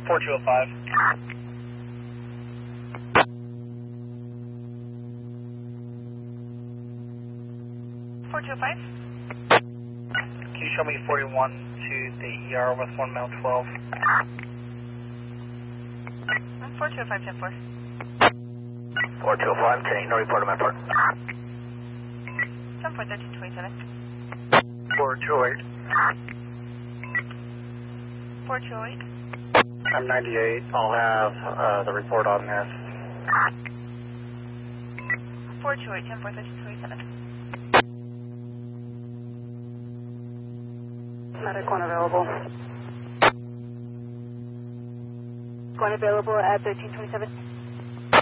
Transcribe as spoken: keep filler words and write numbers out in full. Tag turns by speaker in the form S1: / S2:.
S1: four two oh five.
S2: four two oh five.
S1: Can you show me forty-one to the E R with one mile twelve?
S2: four two oh five, ten four.
S1: four two oh five, ten, no report on my part.
S2: ten four, thirteen twenty-seven.
S1: four two oh eight.
S2: four two oh eight.
S1: I'm ninety-eight, I'll have uh, the report on this.
S2: four two oh eight, ten four, thirteen twenty-seven.
S3: Medic one available. One available at thirteen twenty-seven.